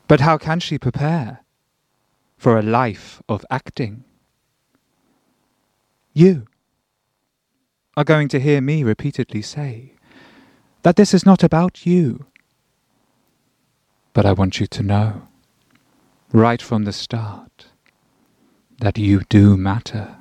But how can she prepare for a life of acting? You are going to hear me repeatedly say that this is not about you. But I want you to know, right from the start, that you do matter.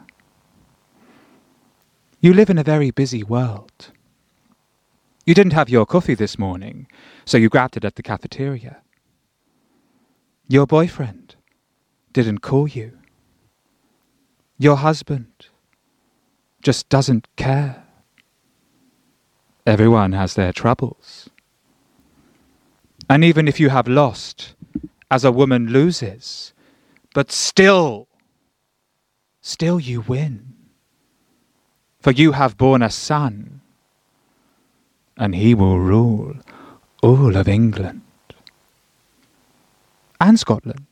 You live in a very busy world. You didn't have your coffee this morning, so you grabbed it at the cafeteria. Your boyfriend didn't call you. Your husband just doesn't care. Everyone has their troubles. And even if you have lost, as a woman loses, but still you win. For you have borne a son, and he will rule all of England and Scotland.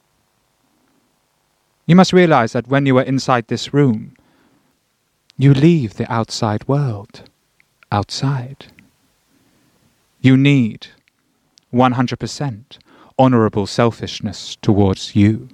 You must realize that when you are inside this room, you leave the outside world outside. You need 100% honourable selfishness towards you.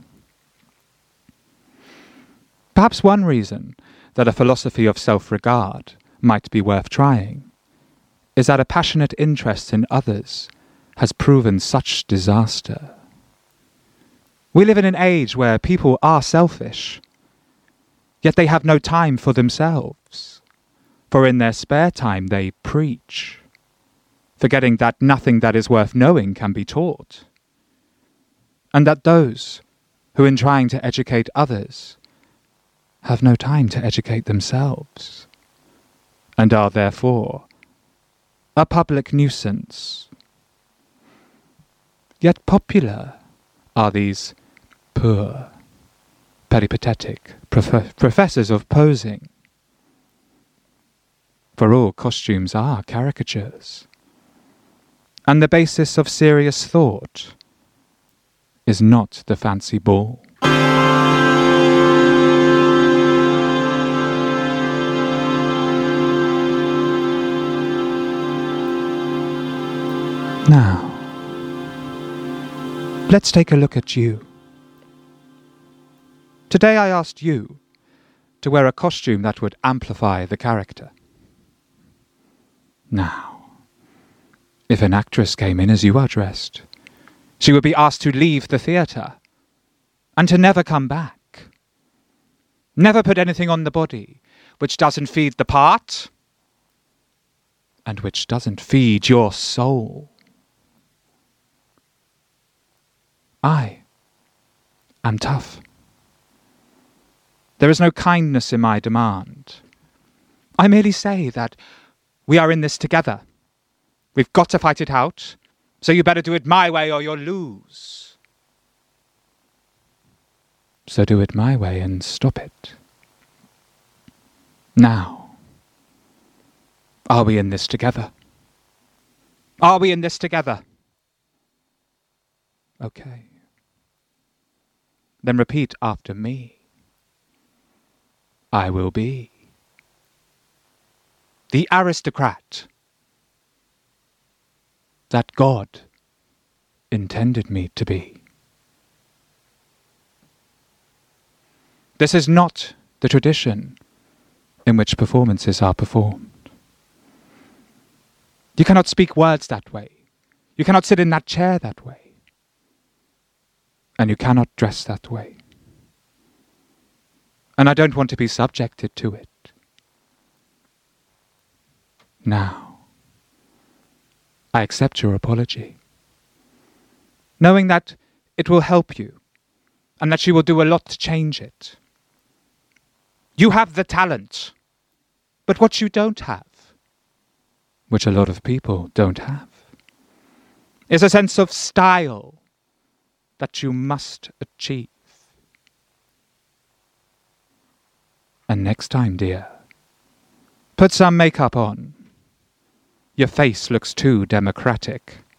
Perhaps one reason that a philosophy of self-regard might be worth trying is that a passionate interest in others has proven such disaster. We live in an age where people are selfish, yet they have no time for themselves, for in their spare time they preach, forgetting that nothing that is worth knowing can be taught, and that those who in trying to educate others have no time to educate themselves, and are therefore a public nuisance. Yet popular are these poor, peripatetic professors of posing. For all costumes are caricatures, and the basis of serious thought is not the fancy ball. Now, let's take a look at you. Today I asked you to wear a costume that would amplify the character. Now, if an actress came in as you are dressed, she would be asked to leave the theatre and to never come back. Never put anything on the body which doesn't feed the part and which doesn't feed your soul. I am tough. There is no kindness in my demand. I merely say that we are in this together. We've got to fight it out, so you better do it my way or you'll lose. So do it my way and stop it. Now, are we in this together? Are we in this together? Okay. Then repeat after me. I will be the aristocrat that God intended me to be. This is not the tradition in which performances are performed. You cannot speak words that way. You cannot sit in that chair that way. And you cannot dress that way. And I don't want to be subjected to it. Now, I accept your apology, knowing that it will help you and that you will do a lot to change it. You have the talent, but what you don't have, which a lot of people don't have, is a sense of style that you must achieve. And next time, dear, put some makeup on. Your face looks too democratic.